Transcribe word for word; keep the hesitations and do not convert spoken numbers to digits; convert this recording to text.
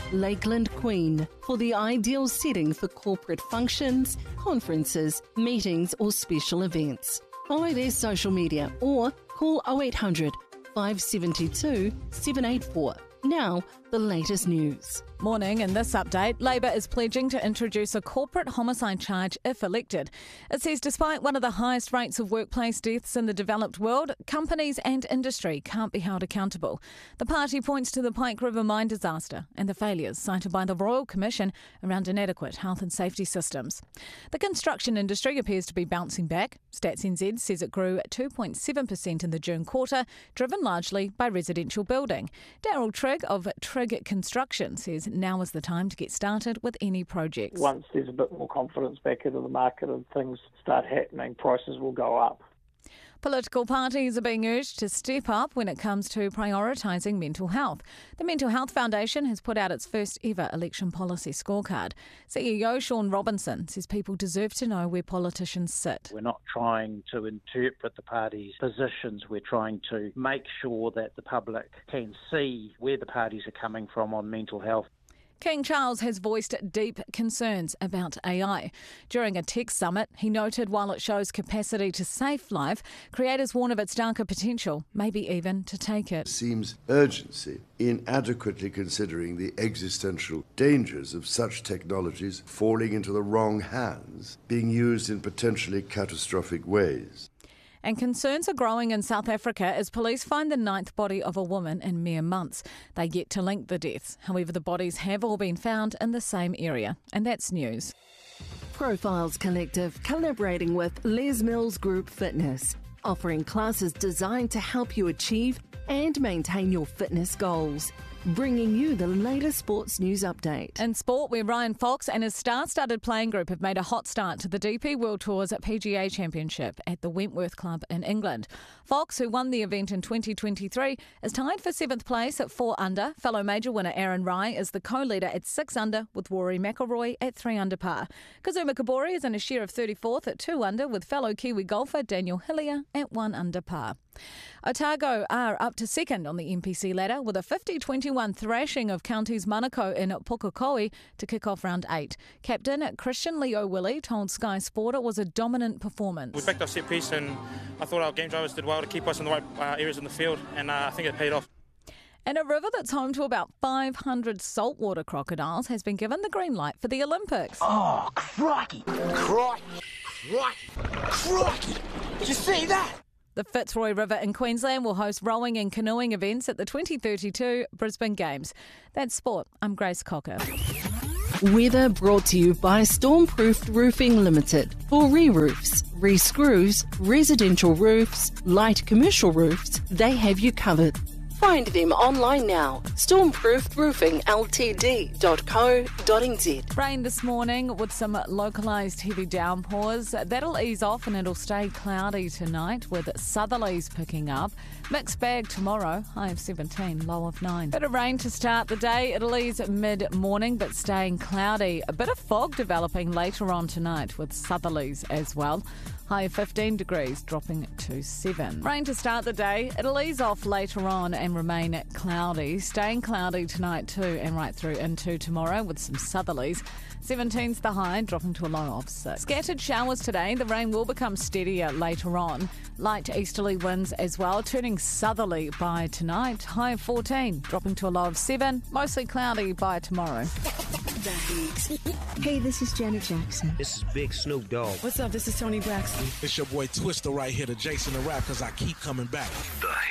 Lakeland Queen, for the ideal setting for corporate functions, conferences, meetings or special events. Follow their social media or call oh eight hundred, five seven two, seven eight four. Now, the latest news. Morning, in this update, Labour is pledging to introduce a corporate homicide charge if elected. It says despite one of the highest rates of workplace deaths in the developed world, companies and industry can't be held accountable. The party points to the Pike River mine disaster and the failures cited by the Royal Commission around inadequate health and safety systems. The construction industry appears to be bouncing back. Stats N Z says it grew two point seven percent in the June quarter, driven largely by residential building. Daryl Trigg of Trigg Construction says now is the time to get started with any projects. Once there's a bit more confidence back into the market and things start happening, prices will go up. Political parties are being urged to step up when it comes to prioritising mental health. The Mental Health Foundation has put out its first ever election policy scorecard. C E O Sean Robinson says people deserve to know where politicians sit. We're not trying to interpret the party's positions. We're trying to make sure that the public can see where the parties are coming from on mental health. King Charles has voiced deep concerns about A I. During a tech summit, he noted while it shows capacity to save life, creators warn of its darker potential, maybe even to take it. Seems urgency in adequately considering the existential dangers of such technologies falling into the wrong hands, being used in potentially catastrophic ways. And concerns are growing in South Africa as police find the ninth body of a woman in mere months. They yet to link the deaths. However, the bodies have all been found in the same area. And that's news. Profiles Collective collaborating with Les Mills Group Fitness, offering classes designed to help you achieve and maintain your fitness goals. Bringing you the latest sports news update. In sport, where Ryan Fox and his star-studded playing group have made a hot start to the D P World Tour's P G A Championship at the Wentworth Club in England. Fox, who won the event in twenty twenty-three, is tied for seventh place at four under. Fellow major winner Aaron Rai is the co-leader at six under, with Rory McIlroy at three under par. Kazuma Kobori is in a share of thirty-fourth at two under, with fellow Kiwi golfer Daniel Hillier at one under par. Otago are up to second on the N P C ladder with a fifty twenty-one thrashing of Counties Manukau in Pukekohe to kick off round eight. Captain Christian Leo Willie told Sky Sport it was a dominant performance. We backed our set piece and I thought our game drivers did well to keep us in the right uh, areas in the field, and uh, I think it paid off. And a river that's home to about five hundred saltwater crocodiles has been given the green light for the Olympics. Oh, crikey! Crikey! Crikey! Crikey! Did you see that? The Fitzroy River in Queensland will host rowing and canoeing events at the twenty thirty-two Brisbane Games. That's sport. I'm Grace Cocker. Weather brought to you by Stormproofed Roofing Limited. For re-roofs, re-screws, residential roofs, light commercial roofs, they have you covered. Find them online now. stormproofed roofing l t d dot co dot n z. Rain this morning with some localised heavy downpours. That'll ease off and it'll stay cloudy tonight with southerlies picking up. Mixed bag tomorrow, high of seventeen, low of nine. Bit of rain to start the day. It'll ease mid-morning but staying cloudy. A bit of fog developing later on tonight with southerlies as well. High of fifteen degrees, dropping to seven. Rain to start the day. It'll ease off later on and remain cloudy. Staying cloudy tonight too and right through into tomorrow with some southerlies. seventeen's the high, dropping to a low of six. Scattered showers today. The rain will become steadier later on. Light easterly winds as well, turning southerly by tonight. High of fourteen, dropping to a low of seven. Mostly cloudy by tomorrow. Hey, this is Janet Jackson. This is Big Snoop Dogg. What's up? This is Tony Braxton. It's your boy Twister right here, the Jason the Rap, because I keep coming back.